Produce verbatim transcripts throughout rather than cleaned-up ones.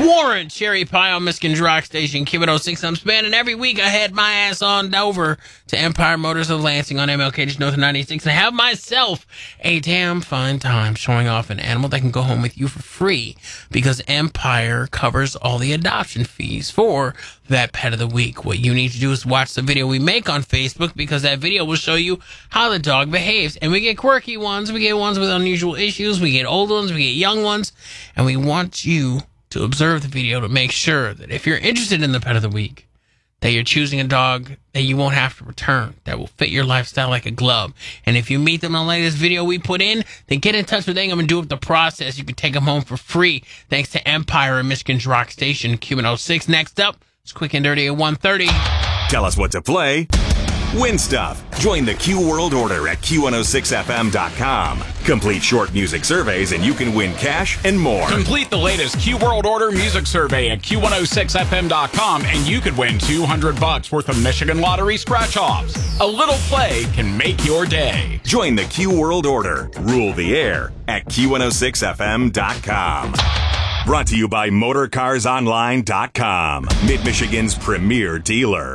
Warren Cherry Pie on Michigan's Rock Station, Q one oh six. I'm spending every week I head my ass on over to Empire Motors of Lansing on M L K North ninety-six and have myself a damn fine time showing off an animal that can go home with you for free because Empire covers all the adoption fees for that pet of the week. What you need to do is watch the video we make on Facebook because that video will show you how the dog behaves. And we get quirky ones, we get ones with unusual issues, we get old ones, we get young ones, and we want you to observe the video to make sure that if you're interested in the pet of the week, that you're choosing a dog that you won't have to return, that will fit your lifestyle like a glove. And if you meet them on the latest video we put in, then get in touch with them and do up the process. You can take them home for free thanks to Empire and Michigan's Rock Station, Q one oh six. Next up, it's Quick and Dirty at one thirty. Tell us what to play. Win stuff. Join the Q World Order at Q one oh six F M dot com. Complete short music surveys and you can win cash and more. Complete the latest Q World Order music survey at Q one oh six F M dot com and you could win two hundred bucks worth of Michigan Lottery scratch-offs. A little play can make your day. Join the Q World Order. Rule the air at Q one oh six F M dot com. Brought to you by Motor Cars Online dot com, Mid-Michigan's premier dealer.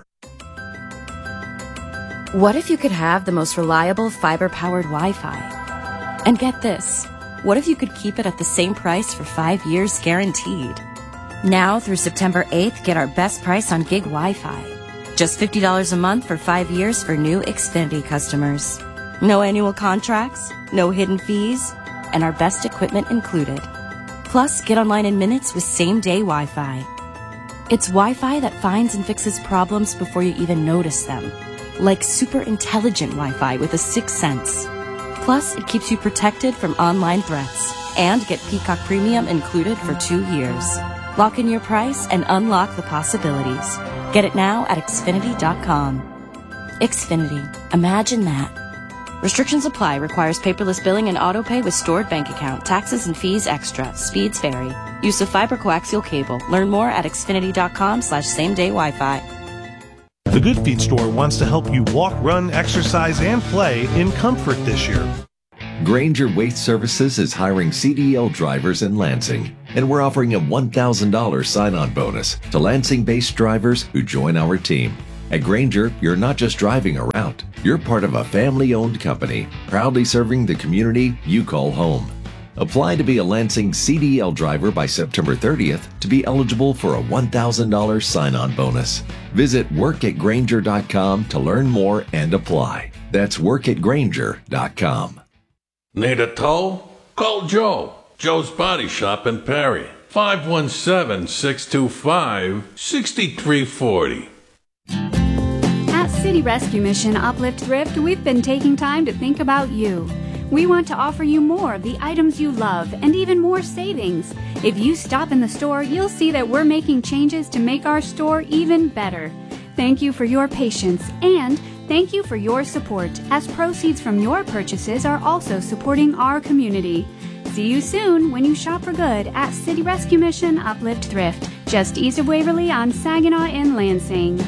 What if you could have the most reliable fiber-powered Wi-Fi? And get this, what if you could keep it at the same price for five years guaranteed? Now through September eighth, get our best price on gig Wi-Fi. Just fifty dollars a month for five years for new Xfinity customers. No annual contracts, no hidden fees, and our best equipment included. Plus, get online in minutes with same-day Wi-Fi. It's Wi-Fi that finds and fixes problems before you even notice them. Like super intelligent Wi-Fi with a sixth sense. Plus, it keeps you protected from online threats. And get Peacock Premium included for two years. Lock in your price and unlock the possibilities. Get it now at Xfinity dot com. Xfinity. Imagine that. Restrictions apply. Requires paperless billing and autopay with stored bank account. Taxes and fees extra. Speeds vary. Use of fiber coaxial cable. Learn more at Xfinity dot com slash same day Wi-Fi. The Good Feet store wants to help you walk, run, exercise, and play in comfort this year. Grainger Waste Services is hiring C D L drivers in Lansing, and we're offering a one thousand dollars sign-on bonus to Lansing-based drivers who join our team. At Grainger, you're not just driving around. You're part of a family-owned company, proudly serving the community you call home. Apply to be a Lansing C D L driver by September thirtieth to be eligible for a one thousand dollars sign-on bonus. Visit work at grainger dot com to learn more and apply. That's work at grainger dot com. Need a tow? Call Joe. Joe's Body Shop in Perry. five one seven, six two five, six three four zero. At City Rescue Mission Uplift Thrift, we've been taking time to think about you. We want to offer you more of the items you love and even more savings. If you stop in the store, you'll see that we're making changes to make our store even better. Thank you for your patience and thank you for your support, as proceeds from your purchases are also supporting our community. See you soon when you shop for good at City Rescue Mission Uplift Thrift, just east of Waverly on Saginaw in Lansing.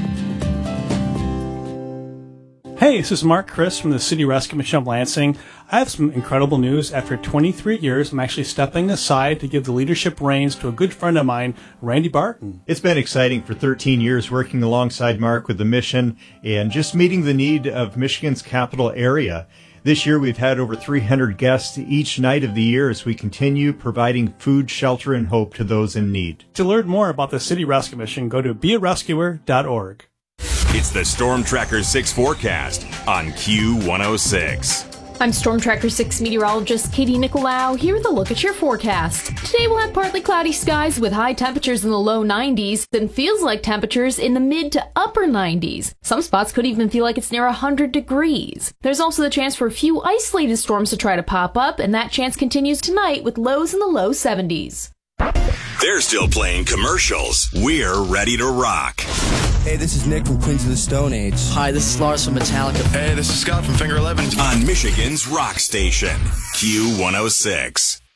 Hey, this is Mark Chris from the City Rescue Mission of Lansing. I have some incredible news. After twenty-three years, I'm actually stepping aside to give the leadership reins to a good friend of mine, Randy Barton. It's been exciting for thirteen years working alongside Mark with the mission and just meeting the need of Michigan's capital area. This year we've had over three hundred guests each night of the year as we continue providing food, shelter, and hope to those in need. To learn more about the City Rescue Mission, go to be a rescuer dot org. It's the Storm Tracker six forecast on Q one oh six. I'm Storm Tracker six meteorologist Katie Nicolau. Here with a look at your forecast. Today we'll have partly cloudy skies with high temperatures in the low nineties, then feels like temperatures in the mid to upper nineties. Some spots could even feel like it's near one hundred degrees. There's also the chance for a few isolated storms to try to pop up, and that chance continues tonight with lows in the low seventies. They're still playing commercials. We're ready to rock. Hey, this is Nick from Queens of the Stone Age. Hi, this is Lars from Metallica. Hey, this is Scott from Finger eleven. On Michigan's Rock Station, Q one oh six.